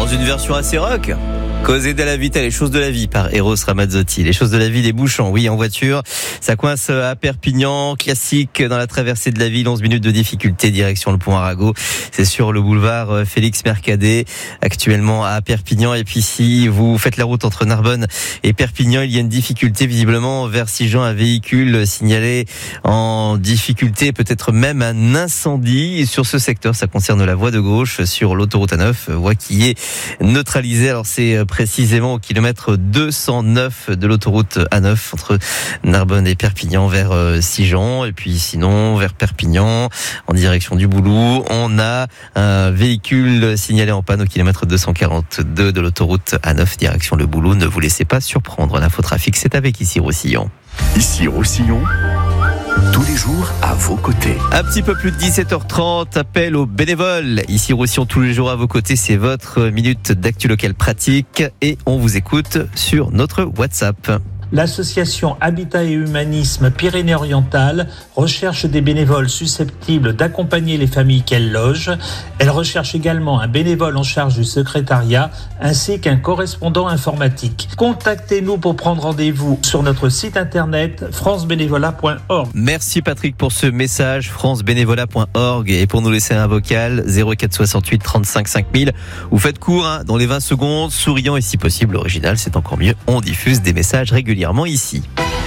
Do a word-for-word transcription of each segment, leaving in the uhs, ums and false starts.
Dans une version assez rock. Causer de la vie, les choses de la vie par Eros Ramazzotti. Les choses de la vie, les bouchons, oui, en voiture. Ça coince à Perpignan, classique dans la traversée de la ville, onze minutes de difficulté, direction le pont Arago. C'est sur le boulevard Félix Mercadet, actuellement à Perpignan. Et puis si vous faites la route entre Narbonne et Perpignan, il y a une difficulté visiblement vers Sigean, un véhicule signalé en difficulté, peut-être même un incendie. Et sur ce secteur, ça concerne la voie de gauche sur l'autoroute A neuf, voie qui est neutralisée. Alors c'est précisément au kilomètre deux cent neuf de l'autoroute A neuf entre Narbonne et Perpignan vers Sigean, et puis sinon vers Perpignan en direction du Boulou on a un véhicule signalé en panne au kilomètre deux cent quarante-deux de l'autoroute A neuf direction le Boulou. Ne vous laissez pas surprendre, l'infotrafic c'est avec Ici Roussillon. Ici Roussillon, tous les jours à vos côtés. Un petit peu plus de dix-sept heures trente, appel aux bénévoles. Ici Roussillon, tous les jours à vos côtés, c'est votre minute d'actu locale pratique et on vous écoute sur notre WhatsApp. L'association Habitat et Humanisme Pyrénées-Orientales recherche des bénévoles susceptibles d'accompagner les familles qu'elle loge. Elle recherche également un bénévole en charge du secrétariat ainsi qu'un correspondant informatique. Contactez-nous pour prendre rendez-vous sur notre site internet france bénévolat point org. Merci Patrick pour ce message, france bénévolat point org, et pour nous laisser un vocal zéro quatre soixante-huit trente-cinq cinq mille. Vous faites court hein, dans les vingt secondes, souriant et si possible original, c'est encore mieux. On diffuse des messages régulièrement ici.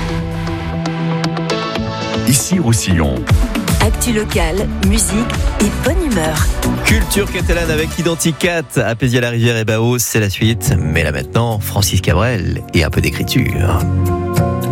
Ici Roussillon. Actu locale, musique et bonne humeur. Culture catalane avec Identicat, Apaiser la rivière et Baos, c'est la suite. Mais là maintenant, Francis Cabrel et un peu d'écriture.